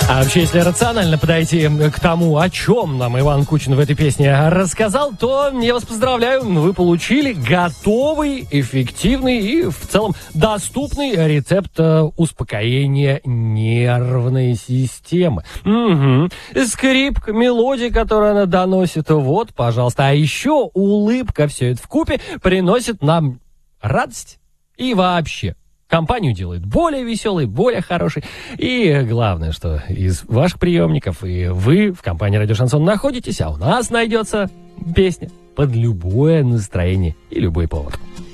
А вообще, если рационально подойти к тому, о чем нам Иван Кучин в этой песне рассказал, то я вас поздравляю, вы получили готовый, эффективный и в целом доступный рецепт успокоения нервной системы. Угу. Скрипка, мелодия, которую она доносит, вот, пожалуйста. А еще улыбка, все это вкупе приносит нам радость и вообще компанию делает более веселой, более хорошей. И главное, что из ваших приемников и вы в компании «Радио Шансон» находитесь, а у нас найдется песня под любое настроение и любой повод.